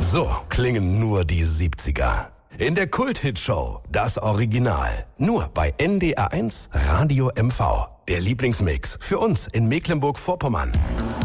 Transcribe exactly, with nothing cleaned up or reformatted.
So klingen nur die siebziger. In der Kult-Hit-Show das Original. Nur bei N D R eins Radio M V. Der Lieblingsmix für uns in Mecklenburg-Vorpommern.